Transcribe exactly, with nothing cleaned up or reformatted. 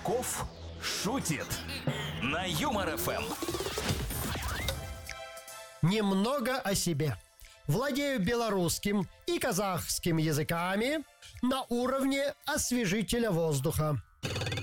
Качков шутит на Юмор ФМ. Немного о себе. Владею белорусским и казахским языками на уровне освежителя воздуха.